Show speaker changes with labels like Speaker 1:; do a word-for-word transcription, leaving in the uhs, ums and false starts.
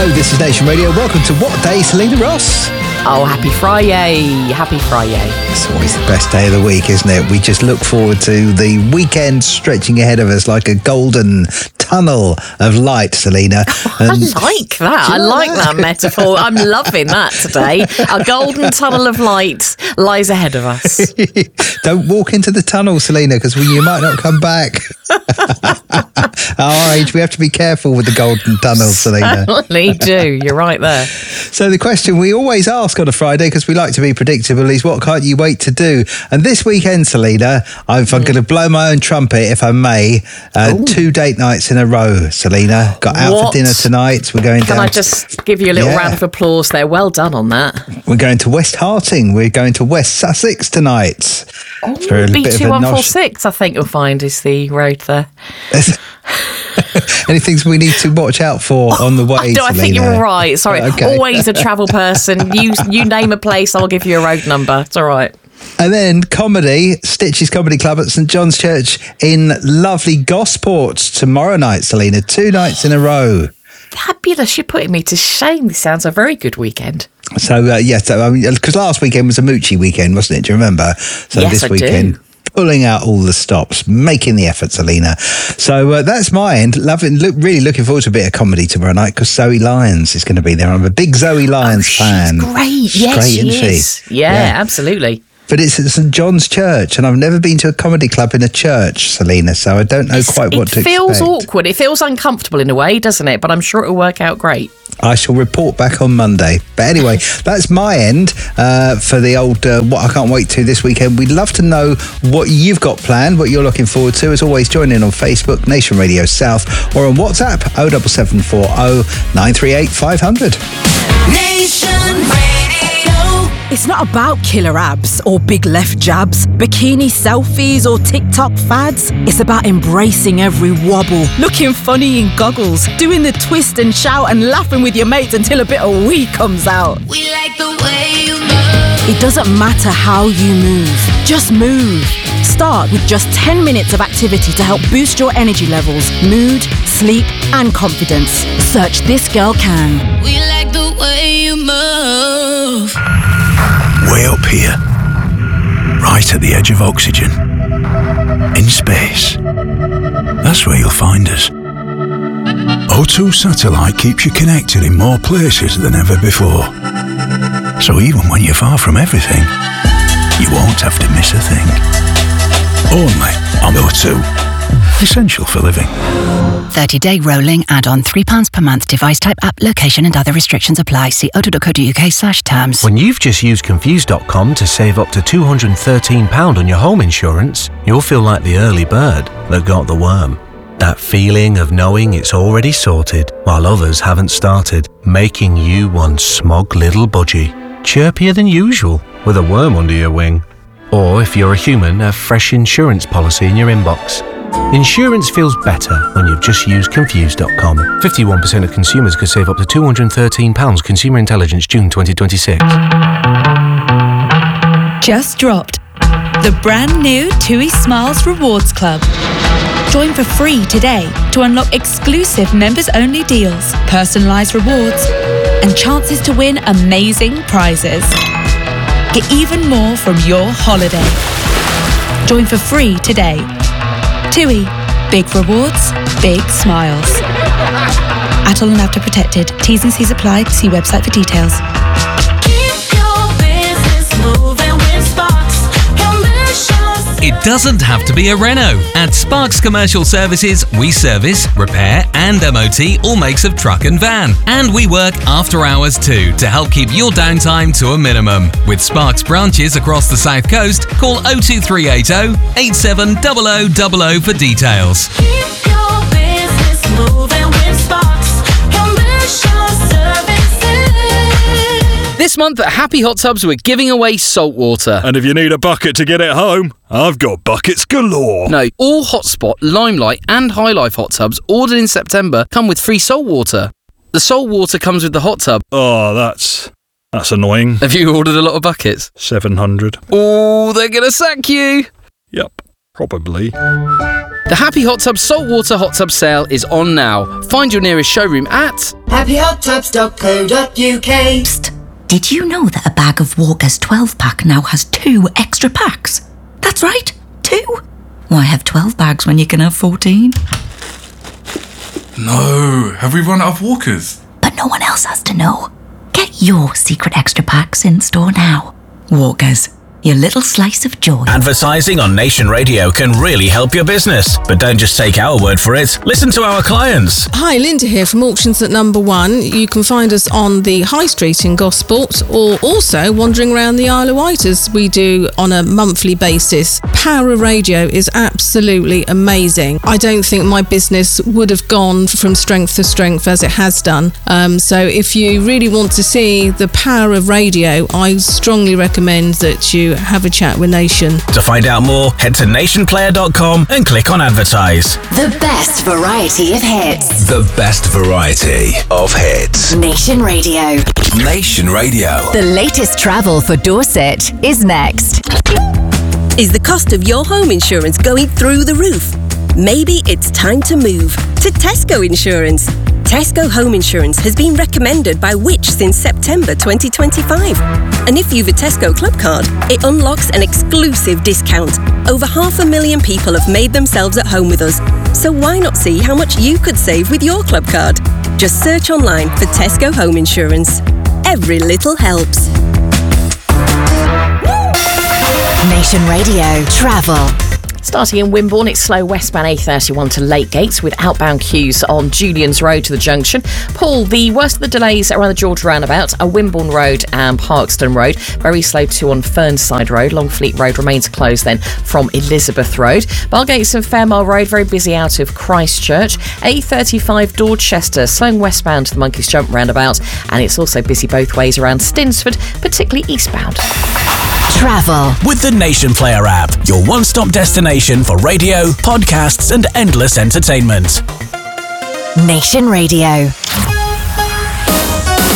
Speaker 1: Hello, this is Nation Radio. Welcome to What Day, Selena Ross?
Speaker 2: Oh, happy Friday. Happy Friday.
Speaker 1: It's always the best day of the week, isn't it? We just look forward to the weekend stretching ahead of us like a golden tunnel of light, Selena.
Speaker 2: And I like that. I like that metaphor. I'm loving that today. A golden tunnel of light lies ahead of us.
Speaker 1: Don't walk into the tunnel, Selena, because you might not come back. At our age, we have to be careful with the golden tunnel, Selena.
Speaker 2: Certainly do. You're right there.
Speaker 1: So the question we always ask on a Friday, because we like to be predictable, is what can't you wait to do? And this weekend, Selena, I'm, I'm going to blow my own trumpet, if I may. Uh, two date nights in a row, Selena. Got out
Speaker 2: What?
Speaker 1: for dinner tonight. We're going
Speaker 2: Can
Speaker 1: down
Speaker 2: I just give you a little
Speaker 1: Yeah.
Speaker 2: round of applause there? Well done on that.
Speaker 1: We're going to West Harting. We're going to West Sussex tonight.
Speaker 2: Oh,
Speaker 1: For a
Speaker 2: B
Speaker 1: bit of a
Speaker 2: two one four
Speaker 1: nosh-
Speaker 2: six, I think you'll find, is the road there.
Speaker 1: Any things we need to watch out for on the way,
Speaker 2: No, I think
Speaker 1: Selena?
Speaker 2: you're right. Sorry.
Speaker 1: Okay.
Speaker 2: Always a travel person. You, you name a place, I'll give you a road number. It's all right.
Speaker 1: And then comedy, Stitch's Comedy Club at St John's Church in lovely Gosport tomorrow night, Selena. Two nights in a row.
Speaker 2: Fabulous. You're putting me to shame. This sounds a very good weekend.
Speaker 1: So, uh, yes, yeah, so, I mean, because last weekend was a Moochie weekend, wasn't it? Do you remember? So
Speaker 2: Yes,
Speaker 1: this
Speaker 2: I
Speaker 1: weekend,
Speaker 2: do.
Speaker 1: pulling out all the stops, making the effort, Selena. So uh, that's my end. Loving, look, really looking forward to a bit of comedy tomorrow night because Zoe Lyons is going to be there. I'm a big Zoe Lyons
Speaker 2: Oh,
Speaker 1: fan.
Speaker 2: She's great.
Speaker 1: She's
Speaker 2: Yes,
Speaker 1: great,
Speaker 2: she
Speaker 1: isn't
Speaker 2: is. Yeah,
Speaker 1: Yeah.
Speaker 2: absolutely.
Speaker 1: But it's at St John's Church, and I've never been to a comedy club in a church, Selena, so I don't know
Speaker 2: It's-
Speaker 1: quite what to
Speaker 2: It feels
Speaker 1: expect.
Speaker 2: awkward. It feels uncomfortable in a way, doesn't it? But I'm sure it'll work out great.
Speaker 1: I shall report back on Monday. But anyway, that's my end uh, for the old uh, What I Can't Wait To this weekend. We'd love to know what you've got planned, what you're looking forward to. As always, join in on Facebook, Nation Radio South, or on WhatsApp, oh seven seven four oh nine three eight five hundred.
Speaker 3: Nation Radio.
Speaker 4: It's not about killer abs or big left jabs, bikini selfies or TikTok fads. It's about embracing every wobble, looking funny in goggles, doing the twist and shout and laughing with your mates until a bit of wee comes out.
Speaker 3: We like the way you move.
Speaker 4: It doesn't matter how you move, just move. Start with just ten minutes of activity to help boost your energy levels, mood, sleep and confidence. Search This Girl Can.
Speaker 3: We like the way you move.
Speaker 5: Way up here, right at the edge of oxygen, in space. That's where you'll find us. O two Satellite keeps you connected in more places than ever before. So even when you're far from everything, you won't have to miss a thing. Only on O two. Essential for living.
Speaker 6: thirty-day rolling add-on, three pounds per month, device type, app, location and other restrictions apply. See o two dot co dot uk slash terms.
Speaker 7: When you've just used Confused dot com to save up to two hundred thirteen pounds on your home insurance, you'll feel like the early bird that got the worm. That feeling of knowing it's already sorted while others haven't started, making you one smug little budgie, chirpier than usual with a worm under your wing. Or if you're a human, a fresh insurance policy in your inbox. Insurance feels better when you've just used Confused dot com. fifty-one percent of consumers could save up to two hundred thirteen pounds. Consumer Intelligence, June twenty twenty-six.
Speaker 8: Just dropped. The brand new TUI Smiles Rewards Club. Join for free today to unlock exclusive members-only deals, personalised rewards, and chances to win amazing prizes. Get even more from your holiday. Join for free today. TUI. Big rewards, big smiles. Atoll and After Protected. T's and C's apply. See website for details.
Speaker 3: Keep your business moving with Sparks. Commercials.
Speaker 9: It doesn't have to be a Renault. At Sparks Commercial Services, we service, repair and M O T all makes of truck and van. And we work after hours too to help keep your downtime to a minimum. With Sparks branches across the South Coast, call oh two three eight oh, eight seven zero zero zero zero for details.
Speaker 3: Keep your business moving with Sparks. Commercial services.
Speaker 10: This month at Happy Hot Tubs, we're giving away salt water.
Speaker 11: And if you need a bucket to get it home, I've got buckets galore.
Speaker 10: No, all Hotspot, Limelight and High Life hot tubs ordered in September come with free salt water. The salt water comes with the hot tub.
Speaker 11: Oh, that's that's annoying.
Speaker 10: Have you ordered a lot of buckets?
Speaker 11: seven hundred.
Speaker 10: Oh, they're going to sack you.
Speaker 11: Yep. Probably.
Speaker 10: The Happy Hot Tub Saltwater Hot Tub Sale is on now. Find your nearest showroom at
Speaker 12: happy hot tubs dot co dot uk.
Speaker 6: Psst. Did you know that a bag of Walker's twelve pack now has two extra packs? That's right, two. Why have twelve bags when you can have fourteen?
Speaker 13: No, have we run out of Walkers?
Speaker 6: But no one else has to know. Get your secret extra packs in store now. Walkers, your little slice of joy.
Speaker 14: Advertising on Nation Radio can really help your business, but don't just take our word for it. Listen to our clients.
Speaker 15: Hi, Linda here from Auctions at Number One. You can find us on the High Street in Gosport, or also wandering around the Isle of Wight as we do on a monthly basis. Power of radio is absolutely amazing. I don't think my business would have gone from strength to strength as it has done. Um, so if you really want to see the power of radio, I strongly recommend that you have a chat with Nation.
Speaker 14: To find out more, head to nation player dot com and click on advertise.
Speaker 16: The best variety of hits.
Speaker 5: The best variety of hits.
Speaker 16: Nation Radio.
Speaker 5: Nation Radio.
Speaker 16: The latest travel for Dorset is next.
Speaker 17: Is the cost of your home insurance going through the roof? Maybe it's time to move to Tesco Insurance. Tesco Home Insurance has been recommended by Which since September twenty twenty-five. And if you've a Tesco Club card, it unlocks an exclusive discount. Over half a million people have made themselves at home with us. So why not see how much you could save with your club card? Just search online for Tesco Home Insurance. Every little helps.
Speaker 16: Nation Radio Travel.
Speaker 2: Starting in Wimborne, it's slow westbound A thirty-one to Lake Gates with outbound queues on Julian's Road to the junction. Paul, the worst of the delays around the George roundabout are Wimborne Road and Parkston Road. Very slow too on Fernside Road. Longfleet Road remains closed then from Elizabeth Road. Bargates and Fairmile Road, very busy out of Christchurch. A thirty-five Dorchester, slowing westbound to the Monkeys Jump roundabout. And it's also busy both ways around Stinsford, particularly eastbound.
Speaker 16: Travel.
Speaker 14: With the Nation Player app, your one-stop destination for radio, podcasts and endless entertainment.
Speaker 16: Nation Radio.